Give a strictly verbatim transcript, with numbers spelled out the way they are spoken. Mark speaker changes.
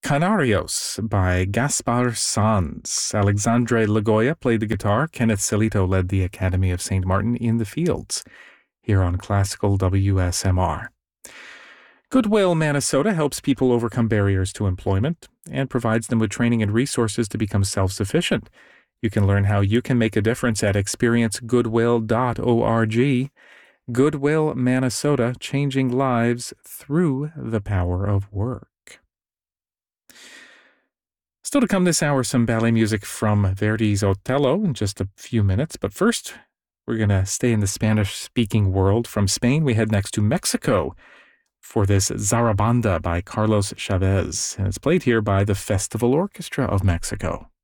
Speaker 1: Canarios by Gaspar Sanz. Alexandre Lagoya played the guitar. Kenneth Silito led the Academy of Saint Martin in the Fields, here on Classical W S M R. Goodwill Manitoba helps people overcome barriers to employment and provides them with training and resources to become self-sufficient. You can learn how you can make a difference at experience goodwill dot org. Goodwill Manitoba, changing lives through the power of work. Still to come this hour, some ballet music from Verdi's Otello in just a few minutes. But first, we're going to stay in the Spanish-speaking world. From Spain, we head next to Mexico for this Zarabanda by Carlos Chavez. And it's played here by the Festival Orchestra of Mexico.